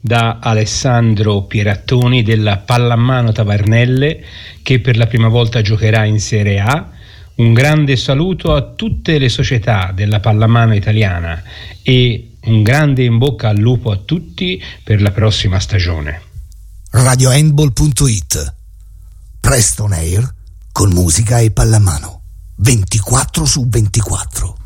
da Alessandro Pierattoni della Pallamano Tavernelle, che per la prima volta giocherà in Serie A. Un grande saluto a tutte le società della pallamano italiana e un grande in bocca al lupo a tutti per la prossima stagione. RadioHandball.it. Presto on air con musica e pallamano 24/24.